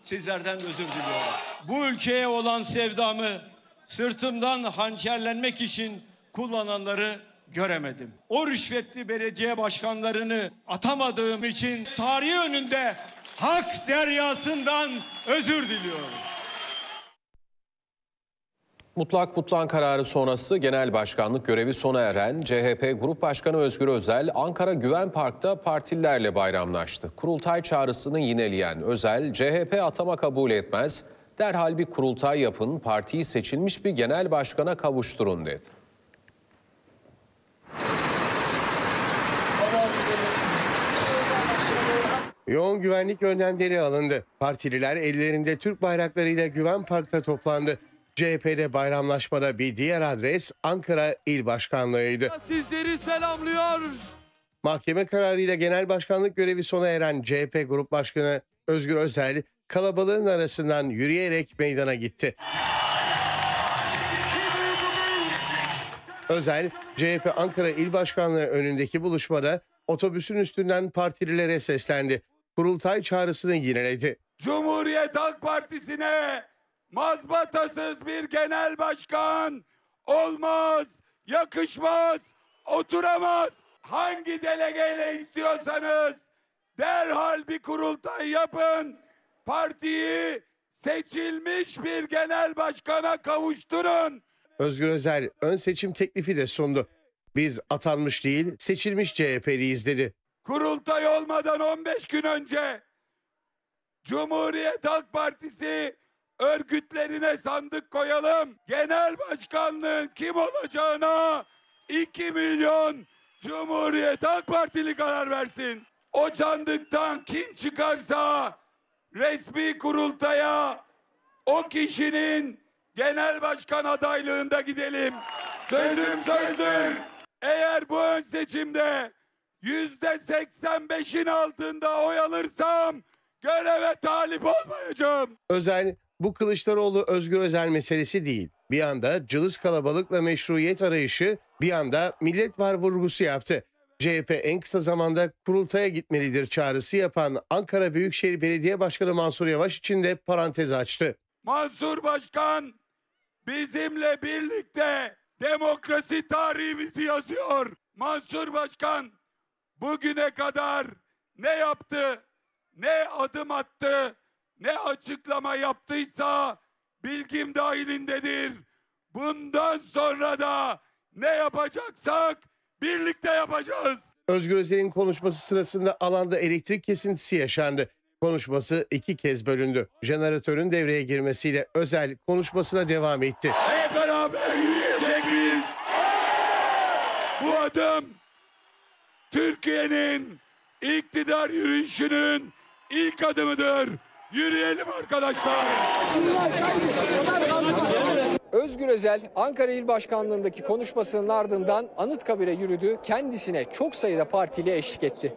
sizlerden özür diliyorum. Bu ülkeye olan sevdamı sırtımdan hançerlenmek için kullananları göremedim. O rüşvetli belediye başkanlarını atamadığım için tarihi önünde hak deryasından özür diliyorum. Mutlak kararı sonrası genel başkanlık görevi sona eren CHP Grup Başkanı Özgür Özel, Ankara Güven Park'ta partililerle bayramlaştı. Kurultay çağrısını yineleyen Özel, CHP atama kabul etmez, derhal bir kurultay yapın, partiyi seçilmiş bir genel başkana kavuşturun dedi. Yoğun güvenlik önlemleri alındı. Partililer ellerinde Türk bayraklarıyla Güven Park'ta toplandı. CHP'de bayramlaşmada bir diğer adres Ankara İl Başkanlığı'ydı. Sizleri selamlıyor. Mahkeme kararıyla genel başkanlık görevi sona eren CHP Grup Başkanı Özgür Özel kalabalığın arasından yürüyerek meydana gitti. Özel, CHP Ankara İl Başkanlığı önündeki buluşmada otobüsün üstünden partililere seslendi. Kurultay çağrısını yineledi. Cumhuriyet Halk Partisi'ne mazbatasız bir genel başkan olmaz, yakışmaz, oturamaz. Hangi delegeyle istiyorsanız derhal bir kurultay yapın. Partiyi seçilmiş bir genel başkana kavuşturun. Özgür Özel ön seçim teklifi de sundu. Biz atanmış değil, seçilmiş CHP'liyiz dedi. Kurultay olmadan 15 gün önce Cumhuriyet Halk Partisi örgütlerine sandık koyalım. Genel başkanlığın kim olacağına 2 milyon Cumhuriyet Halk Partili karar versin. O sandıktan kim çıkarsa resmi kurultaya o kişinin genel başkan adaylığında gidelim. Sözüm sözdür. Eğer bu ön seçimde %85'in altında oy alırsam göreve talip olmayacağım. Özel, bu Kılıçdaroğlu Özgür Özel meselesi değil. Bir anda cılız kalabalıkla meşruiyet arayışı, bir anda millet var vurgusu yaptı. CHP en kısa zamanda kurultaya gitmelidir çağrısı yapan Ankara Büyükşehir Belediye Başkanı Mansur Yavaş için de parantez açtı. Mansur Başkan bizimle birlikte demokrasi tarihimizi yazıyor. Mansur Başkan bugüne kadar ne yaptı, ne adım attı, ne açıklama yaptıysa bilgim dahilindedir. Bundan sonra da ne yapacaksak birlikte yapacağız. Özgür Özel'in konuşması sırasında alanda elektrik kesintisi yaşandı. Konuşması 2 kez bölündü. Jeneratörün devreye girmesiyle Özel konuşmasına devam etti. Hep beraber yürüyeceğiz. Bu adım Türkiye'nin iktidar yürüyüşünün ilk adımıdır. Yürüyelim arkadaşlar. Özgür Özel, Ankara İl Başkanlığı'ndaki konuşmasının ardından Anıtkabir'e yürüdü. Kendisine çok sayıda partili eşlik etti.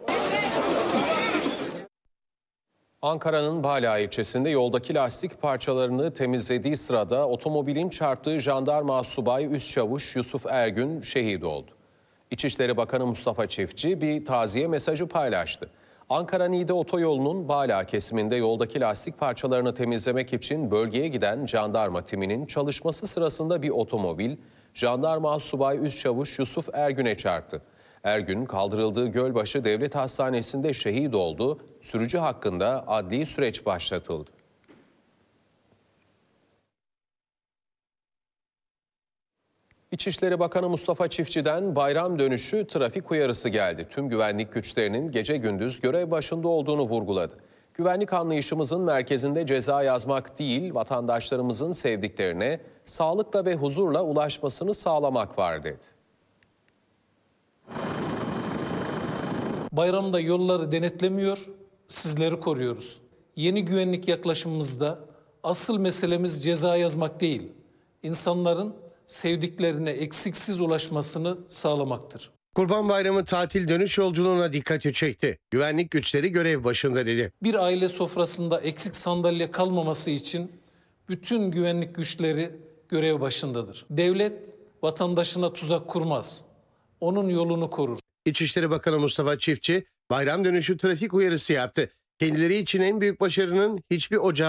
Ankara'nın Bala ilçesinde yoldaki lastik parçalarını temizlediği sırada otomobilin çarptığı jandarma subay Üstçavuş Yusuf Ergün şehit oldu. İçişleri Bakanı Mustafa Çiftçi bir taziye mesajı paylaştı. Ankara-Niğde otoyolunun Bala kesiminde yoldaki lastik parçalarını temizlemek için bölgeye giden jandarma timinin çalışması sırasında bir otomobil, jandarma subay Üstçavuş Yusuf Ergün'e çarptı. Ergün kaldırıldığı Gölbaşı Devlet Hastanesi'nde şehit oldu. Sürücü hakkında adli süreç başlatıldı. İçişleri Bakanı Mustafa Çiftçi'den bayram dönüşü trafik uyarısı geldi. Tüm güvenlik güçlerinin gece gündüz görev başında olduğunu vurguladı. Güvenlik anlayışımızın merkezinde ceza yazmak değil, vatandaşlarımızın sevdiklerine sağlıkla ve huzurla ulaşmasını sağlamak var dedi. Bayramda yolları denetlemiyor, sizleri koruyoruz. Yeni güvenlik yaklaşımımızda asıl meselemiz ceza yazmak değil, insanların sevdiklerine eksiksiz ulaşmasını sağlamaktır. Kurban Bayramı tatil dönüş yolculuğuna dikkati çekti. Güvenlik güçleri görev başında dedi. Bir aile sofrasında eksik sandalye kalmaması için bütün güvenlik güçleri görev başındadır. Devlet vatandaşına tuzak kurmaz, onun yolunu korur. İçişleri Bakanı Mustafa Çiftçi bayram dönüşü trafik uyarısı yaptı. Kendileri için en büyük başarının hiçbir ocağı